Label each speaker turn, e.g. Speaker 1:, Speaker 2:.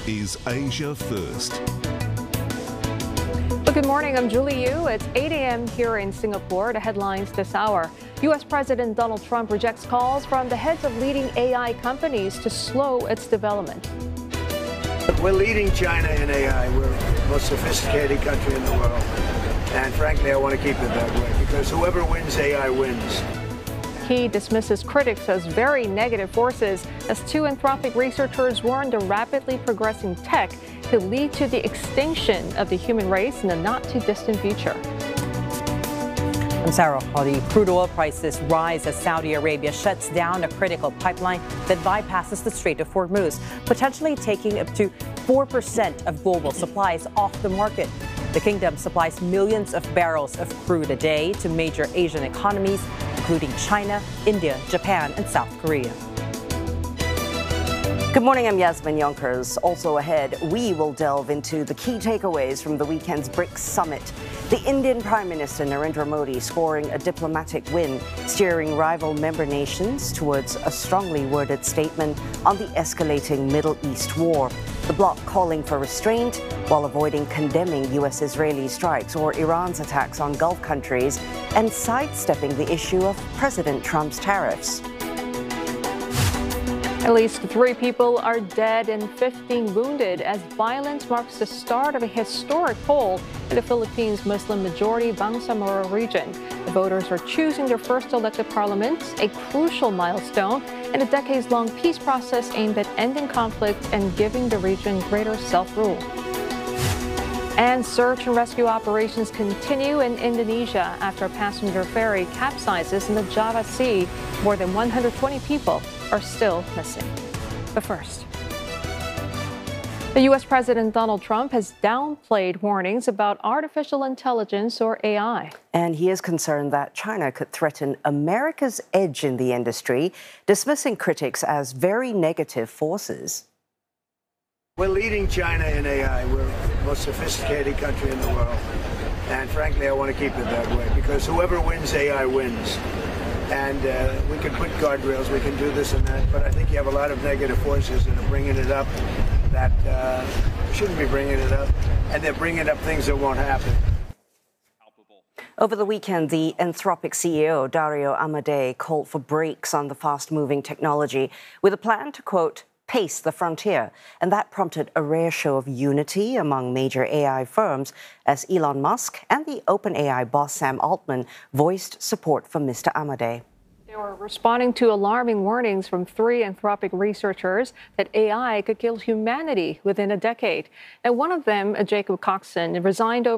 Speaker 1: is Asia First.
Speaker 2: Well, good morning. I'm Julie Yu. It's 8 a.m. here in Singapore. The headlines this hour. U.S. President Donald Trump rejects calls from the heads of leading AI companies to slow its development.
Speaker 3: We're leading China in AI. We're the most sophisticated country in the world. And frankly, I want to keep it that way because whoever wins AI wins.
Speaker 2: He dismisses critics as very negative forces as two Anthropic researchers warn the rapidly progressing tech could lead to the extinction of the human race in the not-too-distant future.
Speaker 4: I'm Sarah Hawley. Crude oil prices rise as Saudi Arabia shuts down a critical pipeline that bypasses the Strait of Hormuz, potentially taking up to 4% of global supplies off the market. The kingdom supplies millions of barrels of crude a day to major Asian economies, including China, India, Japan, and South Korea.
Speaker 5: Good morning, I'm Yasmin Yonkers. Also ahead, we will delve into the key takeaways from the weekend's BRICS summit. The Indian Prime Minister Narendra Modi scoring a diplomatic win, steering rival member nations towards a strongly worded statement on the escalating Middle East war. The bloc calling for restraint while avoiding condemning U.S.-Israeli strikes or Iran's attacks on Gulf countries and sidestepping the issue of President Trump's tariffs.
Speaker 2: At least 3 people are dead and 15 wounded as violence marks the start of a historic poll in the Philippines' Muslim-majority Bangsamoro region. The voters are choosing their first elected parliament, a crucial milestone in a decades-long peace process aimed at ending conflict and giving the region greater self-rule. And search and rescue operations continue in Indonesia after a passenger ferry capsizes in the Java Sea. More than 120 people are still missing. But first, the U.S. President Donald Trump has downplayed warnings about artificial intelligence or AI.
Speaker 5: And he is concerned that China could threaten America's edge in the industry, dismissing critics as very negative forces.
Speaker 3: We're leading China in AI. We're the most sophisticated country in the world. And frankly, I want to keep it that way because whoever wins AI wins. And we can put guardrails, we can do this and that, but I think you have a lot of negative forces that are bringing it up that shouldn't be bringing it up, and they're bringing up things that won't happen.
Speaker 5: Over the weekend, the Anthropic CEO, Dario Amodei, called for brakes on the fast-moving technology with a plan to, quote, pace the frontier. And that prompted a rare show of unity among major AI firms as Elon Musk and the OpenAI boss Sam Altman voiced support for Mr. Amodei.
Speaker 2: They were responding to alarming warnings from 3 Anthropic researchers that AI could kill humanity within a decade. And one of them, Jacob Coxon, resigned over